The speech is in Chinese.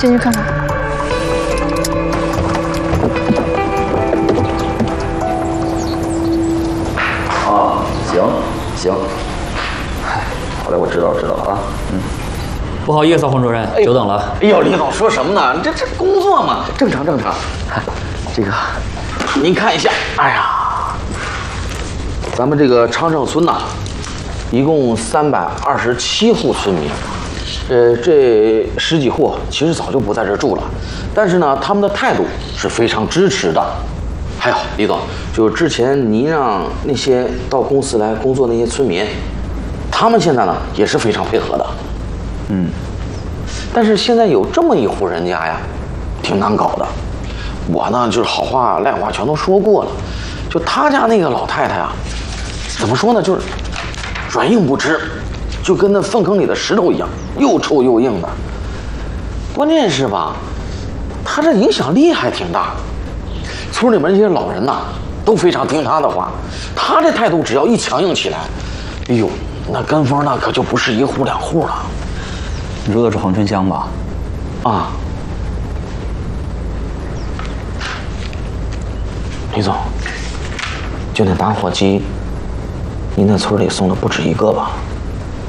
进去看看。 啊，行行，好嘞，我知道啊， 不好意思啊，黄主任，久等了。 哎呦，李总说什么呢？这工作嘛，正常。这个，您看一下，哎呀，咱们这个昌盛村呐，一共327户村民，这10几户其实早就不在这儿住了，但是呢，他们的态度是非常支持的。还有李总，就之前您让那些到公司来工作那些村民，他们现在呢也是非常配合的。但是现在有这么一户人家呀，挺难搞的。我呢就是好话赖话全都说过了，就他家那个老太太啊，怎么说呢，就是软硬不吃，就跟那粪坑里的石头一样，又臭又硬的。关键是吧，他这影响力还挺大，村里面那些老人呐都非常听他的话，他这态度只要一强硬起来，哎呦，那跟风那可就不是1户2户了。 你说的是黄春香吧？ 啊，李总，就那打火机，您那村里送的不止1个吧？